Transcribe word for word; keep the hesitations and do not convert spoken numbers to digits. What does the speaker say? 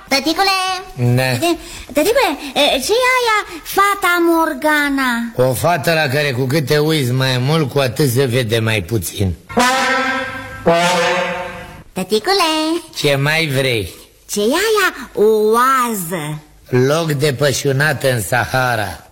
Tăticule! Da. Tăticule, ce e aia Fata Morgana? O fată la care cu cât te uiți mai mult, cu atât se vede mai puțin. Tăticule! Ce mai vrei? Ce e aia oază? Loc de pășunată în Sahara.